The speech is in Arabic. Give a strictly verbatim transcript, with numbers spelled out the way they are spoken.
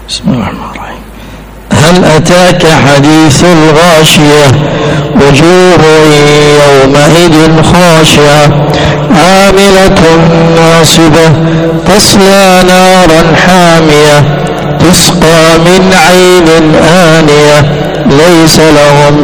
بسم الله الرحمن الرحيم. هل أتاك حديث الغاشية وجوه يومئذ خاشعة عاملة ناصبة تصلى نارا حامية تسقى من عين آنية ليس لهم